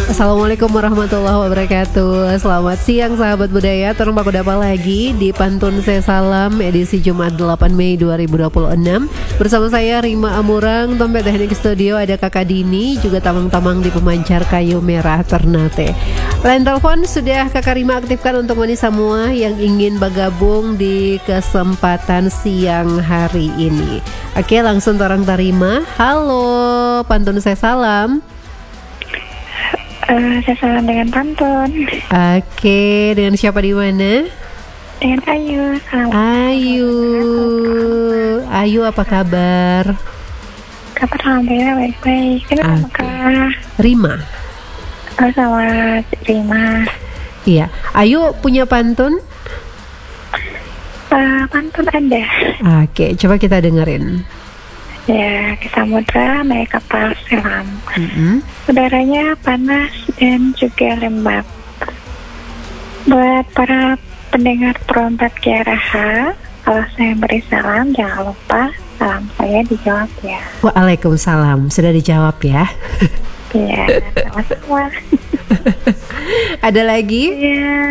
Assalamualaikum warahmatullahi wabarakatuh. Selamat siang sahabat budaya. Terung baku dapa lagi di Pantun Saya Salam edisi Jumat 8 Mei 2026. Bersama saya Rima Amurang, dompet teknik studio ada Kakak Dini, juga tamang-tamang di pemancar kayu merah Ternate. Line telepon sudah Kakak Rima aktifkan untuk mani semua yang ingin bergabung di kesempatan siang hari ini. Oke, langsung orang terima. Halo, Pantun Saya Salam. Saya salam dengan pantun. Oke, dengan siapa di mana? Dengan Ayu. Ayu. Ayu, apa kabar? Kabar alhamdulillah baik-baik. Kenapa Kak? Rima. Sama Rima. Iya. Ayu punya pantun? Pantun ada. Oke, coba kita dengerin. Ya, ke samudra naik kapal selam. Udaranya panas dan juga lembab. Buat para pendengar perompak Kiaraha, kalau saya beri salam, jangan lupa salam saya dijawab ya. Waalaikumsalam, sudah dijawab ya. Iya, sama-sama. Ada lagi? Iya.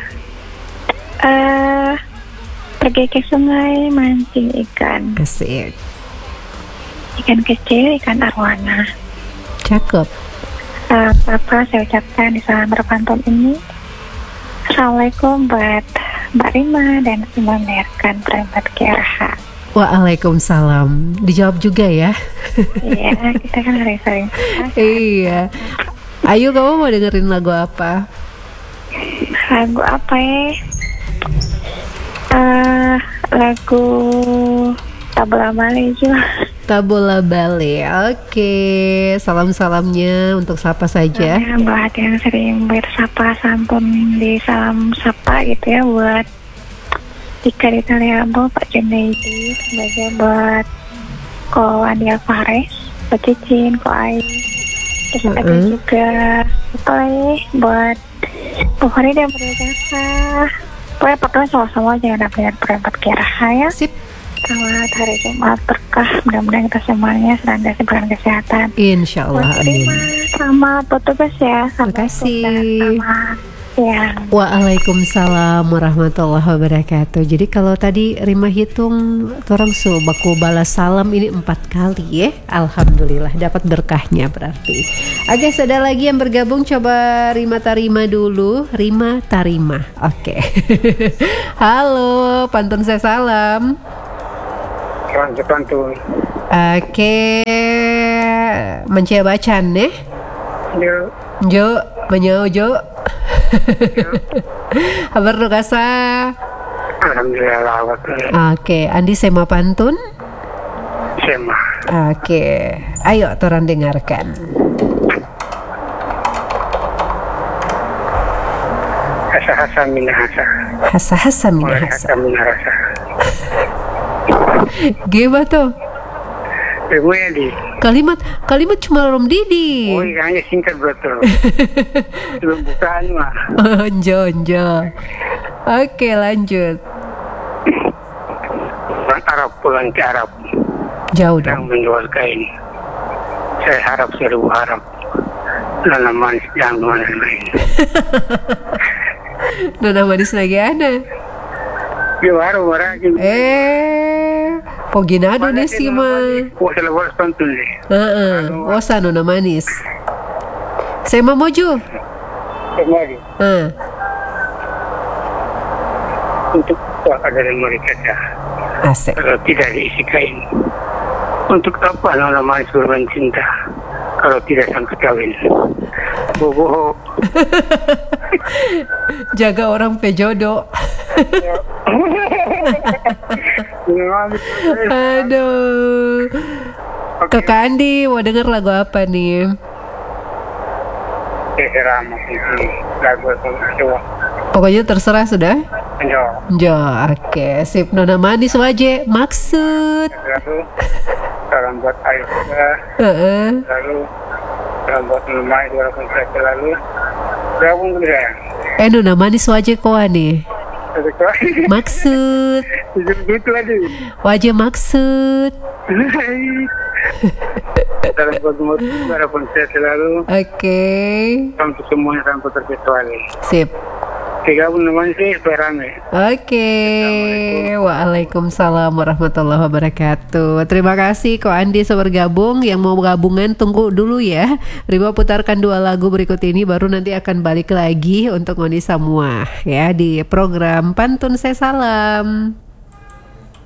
Pergi ke sungai mancing ikan. Asik. Ikan kecil, ikan arwana. Cakep. Apa saya ucapkan di salam berpantun ini. Assalamualaikum buat Mbak Rima dan semua mendengarkan perempat Kiaraha. Waalaikumsalam. Dijawab juga ya. Iya, kita kan sering-sering. Iya. Ayo, kamu mau dengerin lagu apa? Lagu apa ya? Lagu Tabola Bali juga. Tabola Bali. Oke, salam-salamnya untuk siapa saja? Buat yang sering bersapa santun di salam sapa gitu ya, buat Tika di Taliambo, Pak Junaidi, sebagai buat Ko Andi Alvarez, Pak Cicin, Ko Ai. Terus ada juga apa ya, buat Bu Farida yang berjasa. Pokoknya pakai sama-sama jangan dapat perempat Kiaraha ya. Sip. Selamat hari Jumat berkah, mudah-mudahan kita semuanya sedang diberikan kesehatan. Insya Allah, amin. Selamat bertugas ya. Terima kasih. Ya. Waalaikumsalam warahmatullahi wabarakatuh. Jadi kalau tadi Rima hitung, orang baku balas salam ini 4 kali ya. Alhamdulillah dapat berkahnya berarti. Oke, ada lagi yang bergabung, coba Rima Tarima dulu. Rima Tarima. Oke. Halo, Pantun Saya Salam. Pantun. Oke, mencoba bacan nih. Jo, menyau Jo. Kabar lu kasa? Alhamdulillah. Oke, Andi sema pantun? Sema. Oke, ayo turun dengarkan. Hasa-hasa minahasa. Hasa-hasa minahasa. Minahasa. Gimana tuh? Di. Kalimat cuma Rom Didi. Oh iya, hanya singkat betul. Belum bukaan mah. Onjo. Oke, lanjut. Orang Arab pulang ke Arab. Jauh Yang dong. menjual kain. Saya harap 1000 harap. Nana manis jangan main-main. Nona manis lagi ada. Dia baru marah. Poginado nih sih mah. Oh, salah balas pantun nih. Osa Nona manis. Saya mau mojo. Kemari. Untuk ada lemari kaca. Asik. Kalau tidak diisi kain. Untuk apa Nona manis bermain cinta? Kalau tidak sangka kawin. Boboho. Jaga orang pejodoh. Aduh. Kakak Andi mau denger lagu apa nih? Lagu semua. Pokoknya terserah sudah. Jo, oke. Sip, Nona manis waje. Maksud. Lalu salam buat Aisyah. Lalu salam buat Numai 200 lalu. Gabung dulu ya. Nona manis waje koa nih. Maksud. Gitu lagi. Waje maksud. salam buat Mut, harapan sehat selalu. Oke. Untuk semuanya tanpa terkecuali. Sip. Digabung namanya sih rame. Oke. Waalaikumsalam warahmatullahi wabarakatuh. Terima kasih Ko Andi sudah bergabung. Yang mau gabungan tunggu dulu ya. Rima putarkan 2 lagu berikut ini, baru nanti akan balik lagi untuk ngondi semua ya di program Pantun Saya Salam.